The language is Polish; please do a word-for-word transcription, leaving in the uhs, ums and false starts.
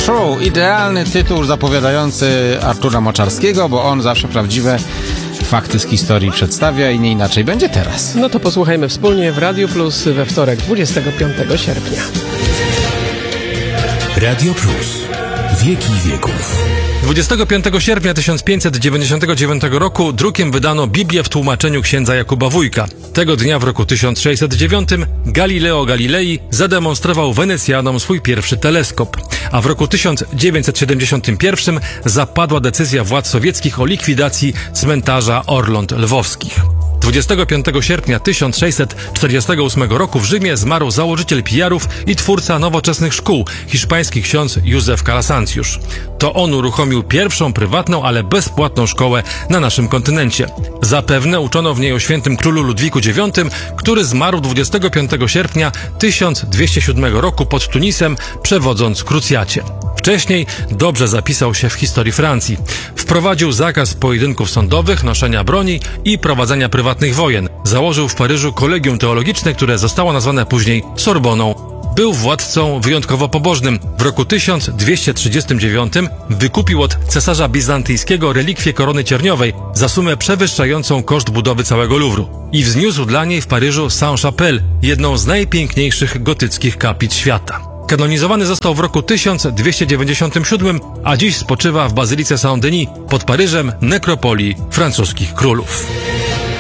True. Idealny tytuł zapowiadający Artura Moczarskiego, bo on zawsze prawdziwe fakty z historii przedstawia i nie inaczej będzie teraz. No to posłuchajmy wspólnie w Radio Plus we wtorek, dwudziestego piątego sierpnia. Radio Plus. Wieki wieków. dwudziestego piątego sierpnia tysiąc pięćset dziewięćdziesiątego dziewiątego roku drukiem wydano Biblię w tłumaczeniu księdza Jakuba Wójka. Tego dnia w roku tysiąc sześćset dziewiątym Galileo Galilei zademonstrował Wenecjanom swój pierwszy teleskop, a w roku tysiąc dziewięćset siedemdziesiątym pierwszym zapadła decyzja władz sowieckich o likwidacji cmentarza Orląt Lwowskich. dwudziestego piątego sierpnia tysiąc sześćset czterdziestego ósmego roku w Rzymie zmarł założyciel P R-ów i twórca nowoczesnych szkół, hiszpański ksiądz Józef Calasanciusz. To on uruchomił pierwszą prywatną, ale bezpłatną szkołę na naszym kontynencie. Zapewne uczono w niej o świętym królu Ludwiku dziewiątym, który zmarł dwudziestego piątego sierpnia tysiąc dwieście siódmego roku pod Tunisem, przewodząc krucjacie. Wcześniej dobrze zapisał się w historii Francji. Wprowadził zakaz pojedynków sądowych, noszenia broni i prowadzenia prywatnych wojen. Założył w Paryżu kolegium teologiczne, które zostało nazwane później Sorboną. Był władcą wyjątkowo pobożnym. W roku tysiąc dwieście trzydziestym dziewiątym wykupił od cesarza bizantyjskiego relikwię korony cierniowej za sumę przewyższającą koszt budowy całego Luwru i wzniósł dla niej w Paryżu Sainte-Chapelle, jedną z najpiękniejszych gotyckich kaplic świata. Kanonizowany został w roku tysiąc dwieście dziewięćdziesiątym siódmym, a dziś spoczywa w bazylice Saint-Denis pod Paryżem, nekropolii francuskich królów.